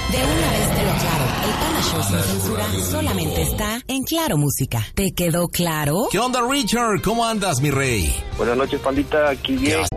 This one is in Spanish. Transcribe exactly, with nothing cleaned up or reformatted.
De una vez te lo aclaro, el Panda Show sin censura solamente está en Claro Música. ¿Te quedó claro? ¿Qué onda, Richard? ¿Cómo andas, mi rey? Buenas noches, pandita, aquí bien.